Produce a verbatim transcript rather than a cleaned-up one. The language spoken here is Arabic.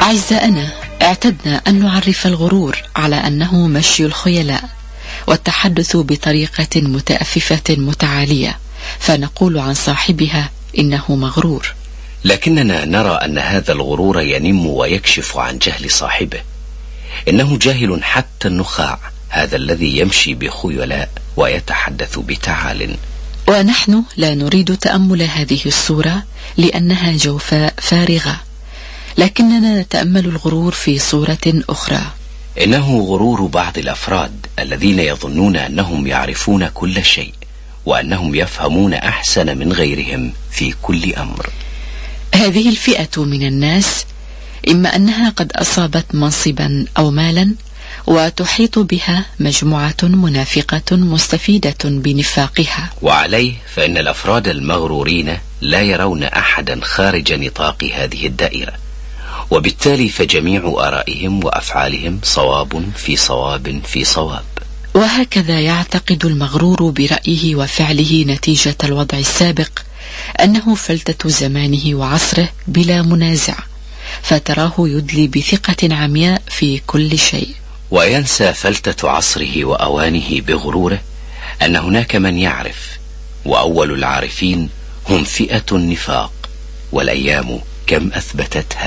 أعزائنا، اعتدنا أن نعرف الغرور على أنه مشي الخيلاء والتحدث بطريقة متأففة متعالية، فنقول عن صاحبها إنه مغرور. لكننا نرى أن هذا الغرور ينم ويكشف عن جهل صاحبه. إنه جاهل حتى النخاع، هذا الذي يمشي بخيلاء ويتحدث بتعال. ونحن لا نريد تأمل هذه الصورة لأنها جوفاء فارغة، لكننا نتأمل الغرور في صورة أخرى. إنه غرور بعض الأفراد الذين يظنون أنهم يعرفون كل شيء وأنهم يفهمون أحسن من غيرهم في كل أمر. هذه الفئة من الناس إما أنها قد أصابت منصبا أو مالا وتحيط بها مجموعة منافقة مستفيدة بنفاقها، وعليه فإن الأفراد المغرورين لا يرون أحدا خارج نطاق هذه الدائرة، وبالتالي فجميع آرائهم وأفعالهم صواب في صواب في صواب. وهكذا يعتقد المغرور برأيه وفعله نتيجة الوضع السابق أنه فلتة زمانه وعصره بلا منازع، فتراه يدلي بثقة عمياء في كل شيء، وينسى فلتة عصره وأوانه بغروره أن هناك من يعرف، وأول العارفين هم فئة النفاق، والأيام كم أثبتتها.